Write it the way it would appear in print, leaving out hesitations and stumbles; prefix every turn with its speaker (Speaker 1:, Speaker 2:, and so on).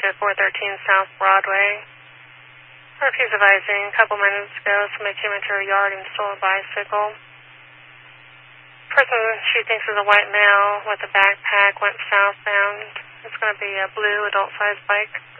Speaker 1: to 413 South Broadway. Refuse advising. A couple minutes ago, somebody came into her yard and stole a bicycle. Person she thinks is a white male with a backpack went southbound. It's going to be a blue adult-sized bike.